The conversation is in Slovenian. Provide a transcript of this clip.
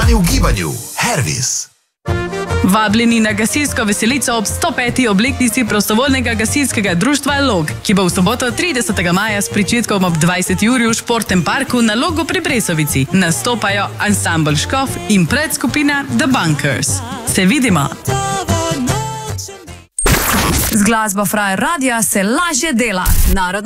Ostani v gibanju. Hervis. Vabljeni na gasilsko veselico ob 105. obletnici prostovoljnega gasilskega društva Log, ki bo v soboto 30. maja s pričetkom ob 20. uri v športnem parku na Logu pri Brezovici. Nastopajo ansambl Škof in predskupina The Bunkers. Se vidimo! Z glasbo Frajer Radia se lažje dela.